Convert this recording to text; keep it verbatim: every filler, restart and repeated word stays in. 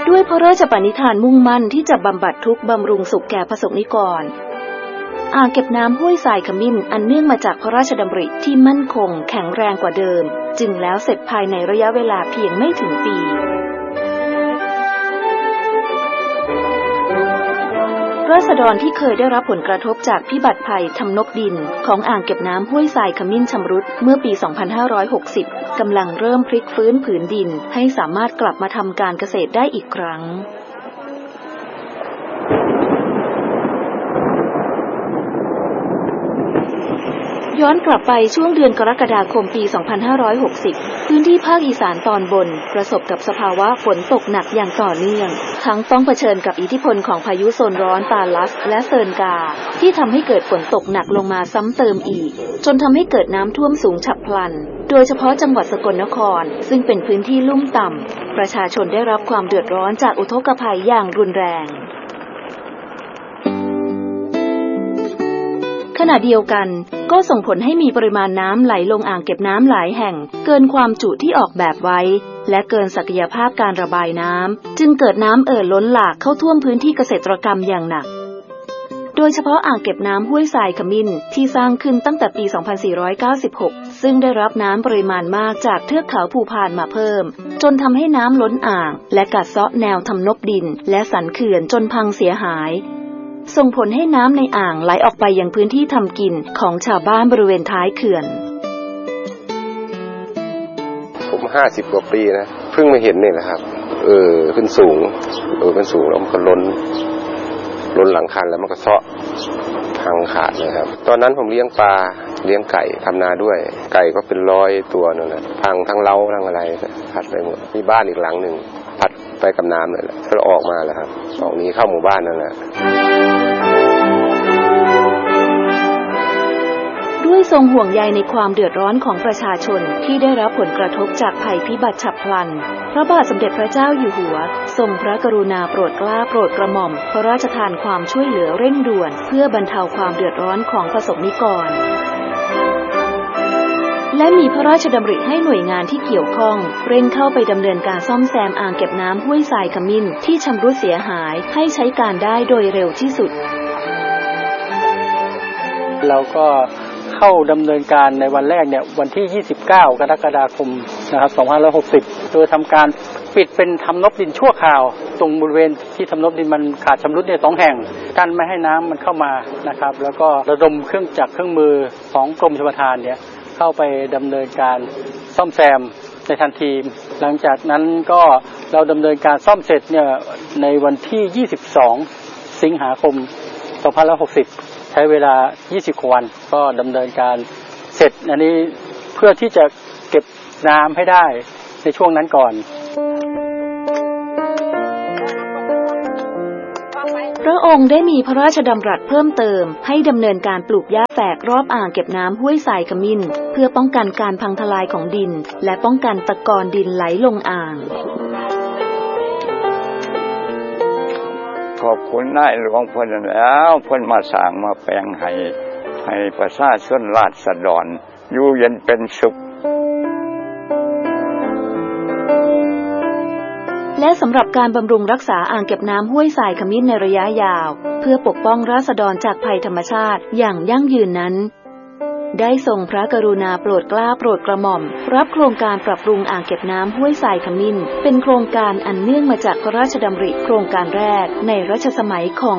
ด้วยพระราชปณิธานมุ่งมั่นที่จะบำบัดทุกข์บำรุงสุขแก่ประสบนิกรอ่างเก็บน้ำห้วยทรายขมิ้นอันเนื่องมาจากพระราชดำริที่มั่นคงแข็งแรงกว่าเดิมจึงแล้วเสร็จภายในระยะเวลาเพียงไม่ถึงปีราษฎรที่เคยได้รับผลกระทบจากพิบัติภัยทำนบดินของอ่างเก็บน้ำห้วยทรายขมิ้นชำรุดเมื่อปี สองพันห้าร้อยหกสิบ กำลังเริ่มพลิกฟื้นผืนดินให้สามารถกลับมาทำการเกษตรได้อีกครั้งย้อนกลับไปช่วงเดือนกรกฎาคมปี สองพันห้าร้อยหกสิบ พื้นที่ภาคอีสานตอนบนประสบกับสภาวะฝนตกหนักอย่างต่อเนื่องทั้งต้องเผชิญกับอิทธิพลของพายุโซนร้อนตาลัสและเซิร์นกาที่ทำให้เกิดฝนตกหนักลงมาซ้ำเติมอีกจนทำให้เกิดน้ำท่วมสูงฉับพลันโดยเฉพาะจังหวัดสกลนครซึ่งเป็นพื้นที่ลุ่มต่ำประชาชนได้รับความเดือดร้อนจากอุทกภัยอย่างรุนแรงขณะเดียวกันก็ส่งผลให้มีปริมาณน้ำไหลลงอ่างเก็บน้ำหลายแห่งเกินความจุที่ออกแบบไว้และเกินศักยภาพการระบายน้ำจึงเกิดน้ำเอ่อล้นหลากเข้าท่วมพื้นที่เกษตรกรรมอย่างหนักโดยเฉพาะอ่างเก็บน้ำห้วยทรายขมิ้นที่สร้างขึ้นตั้งแต่ปี สองพันสี่ร้อยเก้าสิบหก ซึ่งได้รับน้ำปริมาณมากจากเทือกเขาภูพานมาเพิ่มจนทำให้น้ำล้นอ่างและกัดเซาะแนวทำนบดินและสันเขื่อนจนพังเสียหายส่งผลให้น้ำในอ่างไหลออกไปยังพื้นที่ทำกินของชาวบ้านบริเวณท้ายเขื่อนผมห้าสิบกว่าปีนะเพิ่งมาเห็นนี่แหละครับเออขึ้นสูงเออมันสูงแล้วมันก็ล้นล้นหลังคันแล้วมันก็เซาะพังขาดเลยครับตอนนั้นผมเลี้ยงปลาเลี้ยงไก่ทำนาด้วยไก่ก็เป็นร้อยตัวนั่นแหละพังทั้งเล้าทั้งอะไรพัดไปหมดมีบ้านอีกหลังหนึ่งพัดไปกับน้ำเลยแหละแล้วออกมาแล้วครับออกนี้เข้าหมู่บ้านนั่นแหละด้วยทรงห่วงใยในความเดือดร้อนของประชาชนที่ได้รับผลกระทบจากภัยพิบัติฉับพลันพระบาทสมเด็จพระเจ้าอยู่หัวทรงพระกรุณาโปรดเกล้าโปรดกระหม่อมพระราชทานความช่วยเหลือเร่งด่วนเพื่อบรรเทาความเดือดร้อนของประสบนิกรและมีพระราชดำริให้หน่วยงานที่เกี่ยวข้องเร่งเข้าไปดำเนินการซ่อมแซมอ่างเก็บน้ำห้วยทรายขมิ้นที่ชำรุดเสียหายให้ใช้การได้โดยเร็วที่สุดเราก็เข้าดำเนินการในวันแรกเนี่ยวันที่ยี่สิบเก้ากรกฎาคมนะครับสองพันห้าร้อยหกสิบโดยทำการปิดเป็นทำนบดินชั่วคราวตรงบริเวณที่ทำนบดินมันขาดชำรุดเนี่ยสองแห่งกันไม่ให้น้ำมันเข้ามานะครับแล้วก็ระดมเครื่องจักรเครื่องมือของกรมชลประทานเนี่ยเข้าไปดำเนินการซ่อมแซมในทันทีหลังจากนั้นก็เราดำเนินการซ่อมเสร็จเนี่ยในวันที่ยี่สิบสองสิงหาคมสองพันห้าร้อยหกสิบใช้เวลายี่สิบกว่าวันก็ดำเนินการเสร็จอันนี้เพื่อที่จะเก็บน้ำให้ได้ในช่วงนั้นก่อนพระองค์ได้มีพระราชดำรัสเพิ่มเติมให้ดำเนินการปลูกหญ้าแฝกรอบอ่างเก็บน้ำห้วยทรายขมิ้นเพื่อป้องกันการพังทลายของดินและป้องกันตะกอนดินไหลลงอ่างขอบคุณนายหลวงเพิ่นแล้วเพิ่นมาสร้างมาแปลงให้ให้ประชาชนราษฎรอยู่เย็นเป็นสุขและสำหรับการบำรุงรักษาอ่างเก็บน้ำห้วยทรายขมิ้นในระยะยาวเพื่อปกป้องราษฎรจากภัยธรรมชาติอย่างยั่งยืนนั้นได้ทรงพระกรุณาโปรดเกล้าโปรดกระหม่อมรับโครงการปรับปรุงอ่างเก็บน้ำห้วยทรายขมิ้นเป็นโครงการอันเนื่องมาจากพระราชดำริโครงการแรกในรัชสมัยของ